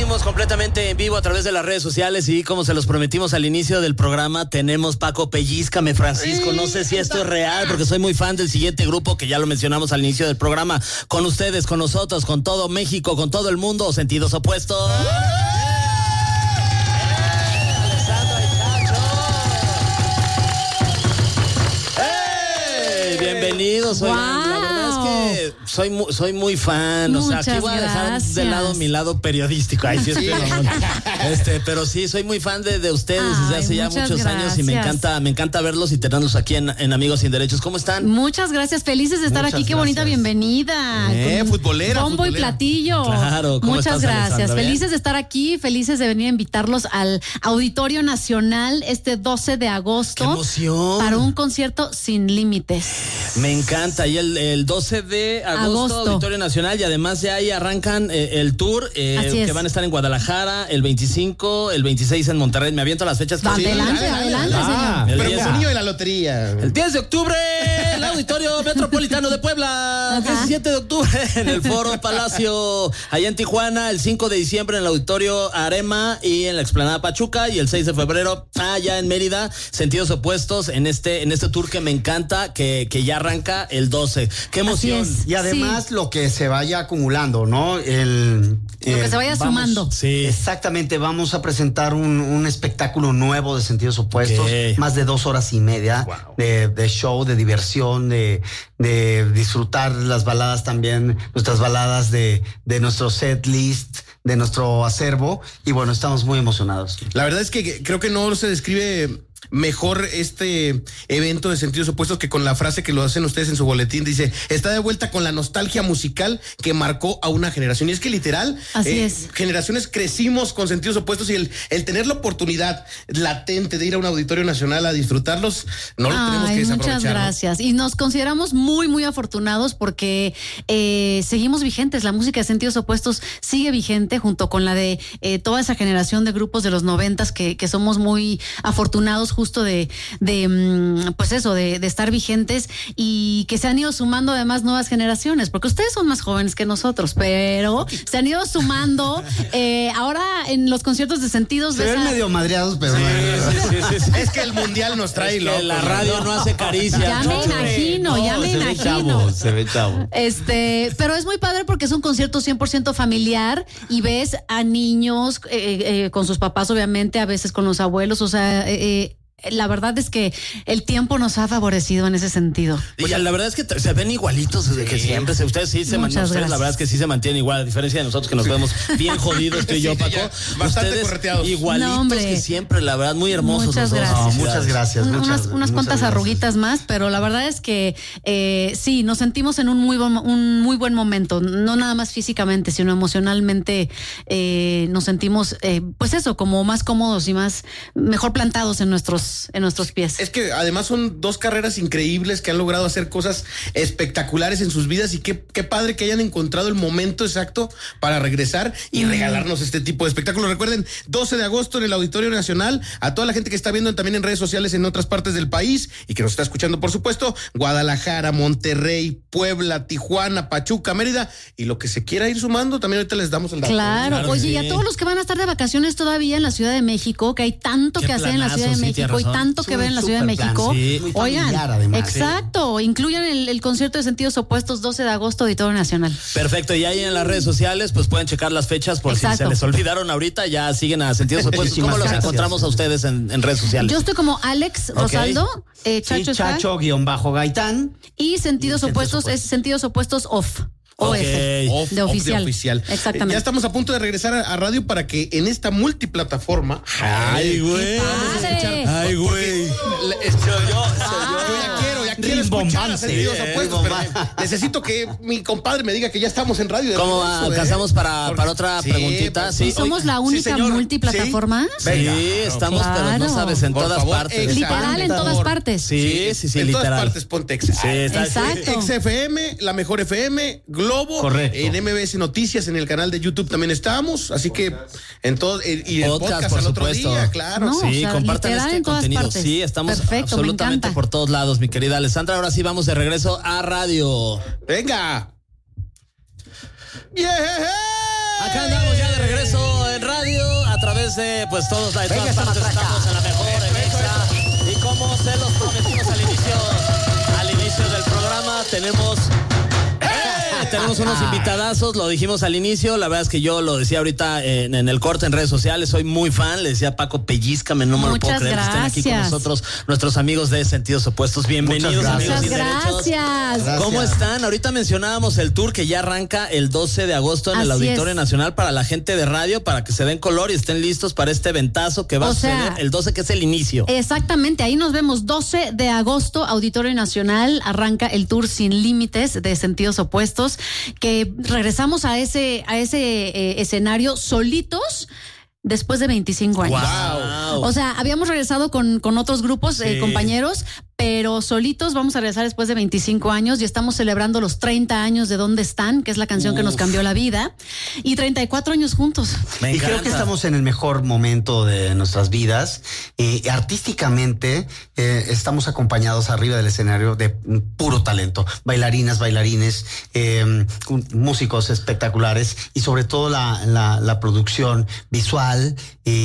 Seguimos completamente en vivo a través de las redes sociales y como se los prometimos al inicio del programa, tenemos Paco Pellízcame, Francisco. No sé si esto es real porque soy muy fan del siguiente grupo que ya lo mencionamos al inicio del programa. Con ustedes, con nosotros, con todo México, con todo el mundo, Sentidos Opuestos. Bienvenidos, wow. La verdad es que soy muy fan. Muchas o sea, aquí voy a dejar de lado mi lado periodístico. Ay, sí, pero sí, soy muy fan de ustedes desde hace ya muchos años y me encanta verlos y tenerlos aquí en Amigos Sin Derechos. ¿Cómo están? Muchas gracias, felices de estar aquí. Qué bonita bienvenida. Futbolera. Bombo y platillo. Claro, ¿cómo muchas estás, gracias. Alessandra? Felices de estar aquí, felices de venir a invitarlos al Auditorio Nacional este 12 de agosto. ¡Qué emoción! Para un concierto sin límites. Me encanta. Y el 12 de agosto, Auditorio Nacional, y además ya ahí arrancan el tour, que van a estar en Guadalajara el 25, el 26 en Monterrey. Me aviento las fechas. Adelante, señor. Pero como niño de la lotería. El 10 de octubre, el Auditorio Metropolitano de Puebla. El 17 de octubre en el Foro Palacio, allá en Tijuana. El 5 de diciembre en el Auditorio Arema y en la Explanada Pachuca. Y el 6 de febrero allá en Mérida. Sentidos Opuestos en este tour que me encanta, que ya arranca el 12. ¡Qué emoción! Y además lo que se vaya acumulando, ¿no? Lo que se vaya sumando. Sí. Exactamente, vamos a presentar un espectáculo nuevo de Sentidos Opuestos, más de 2 horas y media de show, de diversión, de disfrutar las baladas también, nuestras baladas de nuestro set list, de nuestro acervo, y bueno, estamos muy emocionados. La verdad es que creo que no se describe mejor este evento de Sentidos Opuestos que con la frase que lo hacen ustedes en su boletín. Dice, está de vuelta con la nostalgia musical que marcó a una generación. Y es que literal, así es. Generaciones crecimos con Sentidos Opuestos, y el tener la oportunidad latente de ir a un Auditorio Nacional a disfrutarlos, no lo tenemos que desaprovechar. Muchas gracias. ¿No? Y nos consideramos muy, muy afortunados porque seguimos vigentes. La música de Sentidos Opuestos sigue vigente junto con la de toda esa generación de grupos de los 90s que somos muy afortunados justo de estar vigentes y que se han ido sumando además nuevas generaciones, porque ustedes son más jóvenes que nosotros, pero se han ido sumando ahora en los conciertos de Sentidos. Se ven medio madreados, pero sí. Es que el mundial nos trae loco. La radio no hace caricias. Ya me imagino. Se ve chavo. Pero es muy padre porque es un concierto 100% familiar y ves a niños con sus papás, obviamente, a veces con los abuelos, o sea, la verdad es que el tiempo nos ha favorecido en ese sentido. Y la verdad es que se ven igualitos desde que siempre. Ustedes sí se mantienen. La verdad es que sí se mantienen igual, a diferencia de nosotros que nos vemos bien jodidos, tú y yo, Paco. Bastante correteados. Igualitos que siempre, la verdad, muy hermosos. Muchas gracias. Muchas gracias. Unas cuantas arruguitas más, pero la verdad es que sí, nos sentimos en un muy buen momento. No nada más físicamente, sino emocionalmente nos sentimos, pues eso, como más cómodos y mejor plantados en nuestros pies. Es que además son 2 carreras increíbles que han logrado hacer cosas espectaculares en sus vidas, y qué padre que hayan encontrado el momento exacto para regresar y regalarnos este tipo de espectáculos. Recuerden, 12 de agosto en el Auditorio Nacional. A toda la gente que está viendo también en redes sociales en otras partes del país y que nos está escuchando, por supuesto, Guadalajara, Monterrey, Puebla, Tijuana, Pachuca, Mérida, y lo que se quiera ir sumando, también ahorita les damos el dato. Claro. Oye, y a todos los que van a estar de vacaciones todavía en la Ciudad de México, que hay tanto que hacer en la Ciudad de México y tanto que ver en la Ciudad de México. Sí. Oigan, además, exacto, incluyan el concierto de Sentidos Opuestos 12 de agosto, Auditorio Nacional. Perfecto, y ahí en las redes sociales pues pueden checar las fechas por si se les olvidaron ahorita, ya siguen a Sentidos Opuestos. ¿Cómo los encontramos a ustedes en redes sociales? Yo estoy como Alex Rosaldo, Chacho-Gaitán. Y Sentidos Opuestos es Sentidos Opuestos Off. Okay. De oficial. Exactamente. Ya estamos a punto de regresar a radio para que en esta multiplataforma. Ay, güey. Ay, güey. Yo ya quiero escuchar a Sentidos Opuestos, pero necesito que mi compadre me diga que ya estamos en radio. ¿Cómo alcanzamos para otra preguntita? Sí, somos la única multiplataforma. Sí, estamos, pero no sabes, en todas partes. Literal, en todas partes. Sí, en literal. todas partes, Pontex. Sí, exacto. XFM, La Mejor FM, Globo. Correcto. En MBS Noticias, en el canal de YouTube también estamos. Así que en todo, y el podcast al otro día, claro. No, sí, compartan este contenido. Partes. Sí, estamos perfecto, absolutamente por todos lados, mi querida Alessandra. Ahora sí vamos de regreso a radio. Venga. Acá andamos ya de regreso en través de pues todas partes estamos en la mejor Exa. Y como se los prometimos al inicio del programa, tenemos unos invitadazos, lo dijimos al inicio, la verdad es que yo lo decía ahorita en el corte en redes sociales, soy muy fan, le decía a Paco, pellízcame, no me lo puedo creer que estén aquí con nosotros, nuestros amigos de Sentidos Opuestos, bienvenidos amigos sin derechos. Gracias. ¿Cómo están? Ahorita mencionábamos el tour que ya arranca el 12 de agosto en el Auditorio Nacional para la gente de radio, para que se den color y estén listos para este ventazo que va a suceder el 12, que es el inicio. Exactamente, ahí nos vemos 12 de agosto, Auditorio Nacional, arranca el tour Sin Límites de Sentidos Opuestos, que regresamos a ese escenario solitos después de 25 años. Wow. O sea, habíamos regresado con otros grupos, compañeros, pero solitos vamos a regresar después de 25 años y estamos celebrando los 30 años de ¿Dónde están?, que es la canción que nos cambió la vida, y 34 años juntos. Y creo que estamos en el mejor momento de nuestras vidas. Artísticamente estamos acompañados arriba del escenario de puro talento, bailarinas, bailarines, músicos espectaculares y sobre todo la producción visual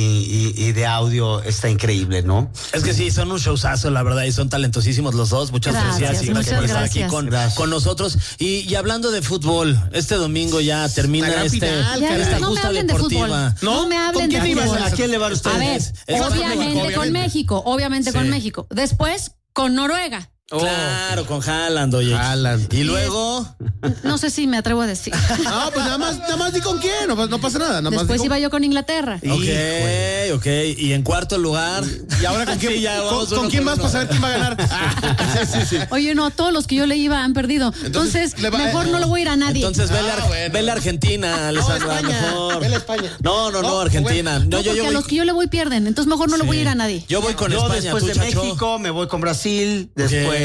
y de audio está increíble, ¿no? Es que sí, son un showzazo, la verdad, y son talentosísimos los dos. Muchas gracias y gracias por estar aquí con nosotros. Y hablando de fútbol, este domingo ya termina esta justa deportiva. No me hablen de fútbol. ¿A quién le van ustedes? A ver, obviamente con México, con México. Después con Noruega. Claro, con Haaland, oye. Haaland. Y luego. No sé si me atrevo a decir. No, pues nada más di con quién, no pasa nada. Después iba yo con Inglaterra. Ok. Y en cuarto lugar. ¿Y ahora con quién? ¿Con quién vas para saber quién va a ganar? Sí. Oye, no, todos los que yo le iba han perdido. Entonces mejor no lo voy a ir a nadie. Entonces vele a Argentina, Alessandra, mejor. Vele a España. No, Argentina. No, porque a los que yo le voy pierden. Entonces mejor no lo voy a ir a nadie. Yo voy con España. Después de México me voy con Brasil. Después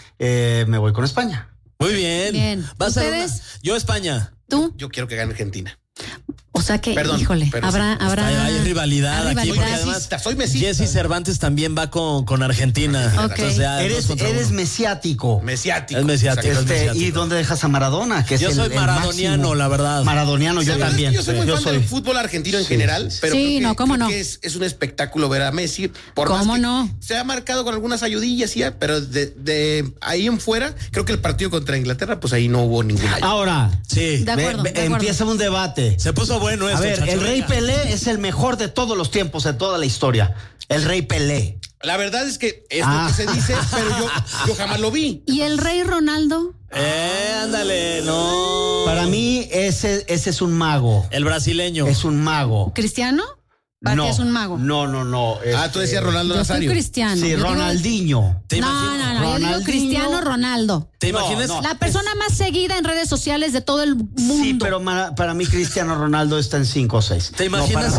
me voy con España. Muy bien. ¿Ustedes? Yo España. ¿Tú? Yo quiero que gane Argentina. O sea que, Perdón, híjole, habrá hay rivalidad aquí, porque además soy mesista. Jesse Cervantes también va con Argentina. Okay. Entonces, Eres mesiático. Mesiático. Es mesiático. ¿Y dónde dejas a Maradona? Que yo es soy maradoniano, la verdad. Maradoniano, yo también. Yo soy muy fan del fútbol argentino en general, pero creo que es un espectáculo ver a Messi. ¿Cómo no? Se ha marcado con algunas ayudillas, pero de ahí en fuera, creo que el partido contra Inglaterra, pues ahí no hubo ninguna ayuda. Ahora, sí. De acuerdo. Empieza un debate. Se puso bueno esto. A ver, el Rey Pelé es el mejor de todos los tiempos, de toda la historia. El Rey Pelé. La verdad es que es lo que se dice, pero yo jamás lo vi. ¿Y el Rey Ronaldo? Ándale, no. Para mí, ese es un mago. El brasileño. Es un mago. ¿Cristiano? No, es un mago. No. Tú decías Ronaldo Nazario. Yo soy cristiano. Sí, Ronaldinho. No. Yo digo Cristiano Ronaldo. ¿Te imaginas? La persona más seguida en redes sociales de todo el mundo. Sí, pero para mí Cristiano Ronaldo está en 5 o 6. ¿Te imaginas?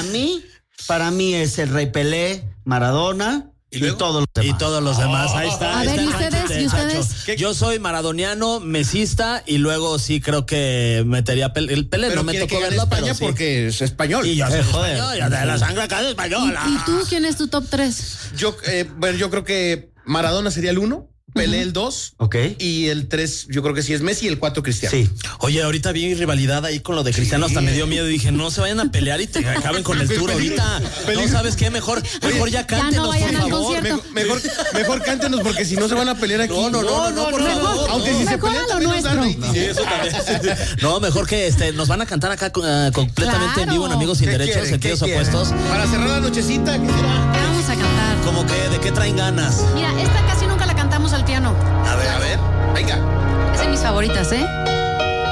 Para mí es el Rey Pelé, Maradona y todos los demás. Ahí está. A ver, ¿y ustedes? Yo soy maradoniano, mesista y luego sí creo que metería el Pelé. Pero no me tocó verlo, España pero sí. porque es español. Y yo soy español, de la sangre acá es española. ¿Y tú quién es tu top 3? Yo creo que Maradona sería el 1. Pelé el 2. Ok. Y el 3, yo creo que sí es Messi y el 4 Cristiano. Sí. Oye, ahorita vi rivalidad ahí con lo de Cristiano, hasta me dio miedo y dije, no se vayan a pelear y te acaben con el tour ahorita. No, ¿sabes qué? Mejor ya cántenos, vayan por al favor. concierto. Mejor cántenos porque si no se van a pelear aquí. No, por favor. Aunque si se pelean también nos dan rating. Sí, eso también. No, mejor que nos van a cantar acá completamente en vivo en Amigos Sin Derechos, Sentidos Opuestos. Para cerrar la nochecita, ¿qué será? ¿Qué vamos a cantar? Como que, ¿de qué traen ganas? Mira, esta casi nunca la cantamos al piano. A ver, venga. Es de mis favoritas, ¿eh?